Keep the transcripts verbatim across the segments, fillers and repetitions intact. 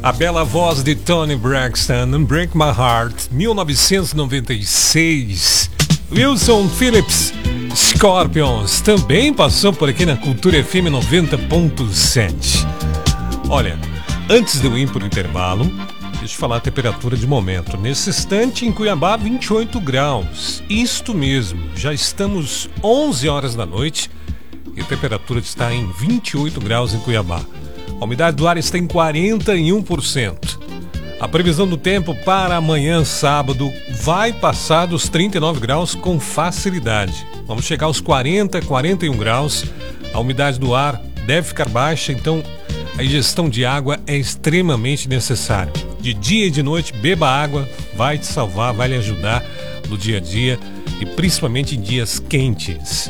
A bela voz de Toni Braxton, Break My Heart, mil novecentos e noventa e seis. Wilson Phillips, Scorpions, também passou por aqui na Cultura F M noventa ponto sete. Olha, antes de eu ir para o intervalo, deixa eu falar a temperatura de momento. Nesse instante, em Cuiabá, vinte e oito graus. Isto mesmo, já estamos onze horas da noite e a temperatura está em vinte e oito graus em Cuiabá. A umidade do ar está em quarenta e um por cento. A previsão do tempo para amanhã, sábado, vai passar dos trinta e nove graus com facilidade. Vamos chegar aos quarenta, quarenta e um graus. A umidade do ar deve ficar baixa, então a ingestão de água é extremamente necessária. De dia e de noite, beba água, vai te salvar, vai lhe ajudar no dia a dia e principalmente em dias quentes.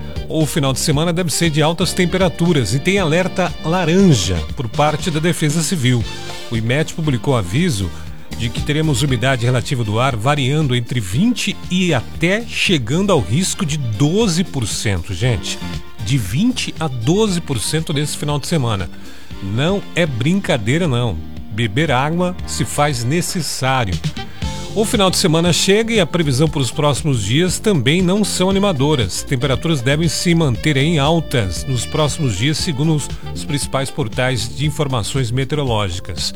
O final de semana deve ser de altas temperaturas e tem alerta laranja por parte da Defesa Civil. O IMET publicou aviso de que teremos umidade relativa do ar variando entre vinte por cento e até chegando ao risco de doze por cento, gente. De vinte a doze por cento nesse final de semana. Não é brincadeira, não. Beber água se faz necessário. O final de semana chega e a previsão para os próximos dias também não são animadoras. Temperaturas devem se manter em altas nos próximos dias, segundo os, os principais portais de informações meteorológicas.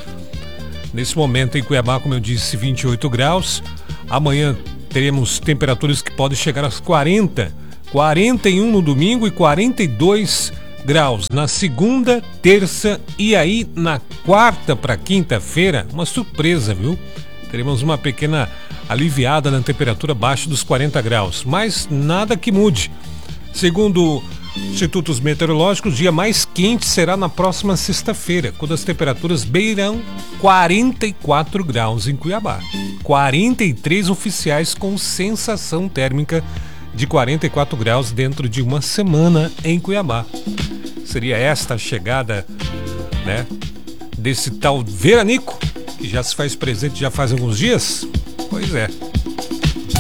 Nesse momento em Cuiabá, como eu disse, vinte e oito graus. Amanhã teremos temperaturas que podem chegar aos quarenta, quarenta e um no domingo e quarenta e dois graus na segunda, terça e aí na quarta para quinta-feira, uma surpresa, viu? Teremos uma pequena aliviada na temperatura abaixo dos quarenta graus, mas nada que mude. Segundo institutos meteorológicos, o dia mais quente será na próxima sexta-feira, quando as temperaturas beiram quarenta e quatro graus em Cuiabá. quarenta e três oficiais com sensação térmica de quarenta e quatro graus dentro de uma semana em Cuiabá. Seria esta a chegada, né, desse tal veranico, que já se faz presente já faz alguns dias? Pois é.